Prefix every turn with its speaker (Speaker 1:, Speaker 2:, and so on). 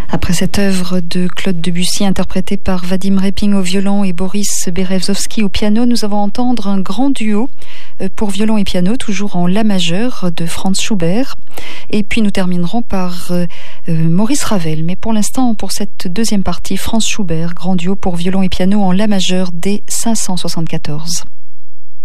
Speaker 1: Après cette œuvre de Claude Debussy interprétée par Vadim Repin au violon et Boris Berezovsky au piano, nous allons entendre un grand duo pour violon et piano, toujours en la majeur, de Franz Schubert. Et puis nous terminerons par Maurice Ravel. Mais pour l'instant, pour cette deuxième partie, Franz Schubert, grand duo pour violon et piano en la majeur dès 574.